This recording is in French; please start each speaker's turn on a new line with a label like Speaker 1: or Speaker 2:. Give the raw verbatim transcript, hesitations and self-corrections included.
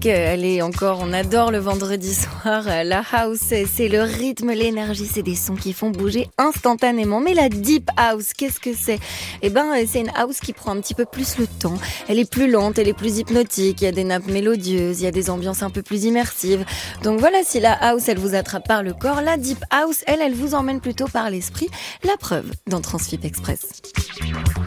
Speaker 1: musique, elle est encore, on adore le vendredi soir. La house, c'est le rythme, l'énergie, c'est des sons qui font bouger instantanément. Mais la deep house, qu'est-ce que c'est? Eh ben, c'est une house qui prend un petit peu plus le temps. Elle est plus lente, elle est plus hypnotique. Il y a des nappes mélodieuses, il y a des ambiances un peu plus immersives. Donc voilà, si la house, elle vous attrape par le corps, la deep house, elle, elle vous emmène plutôt par l'esprit. La preuve dans Transfip Express.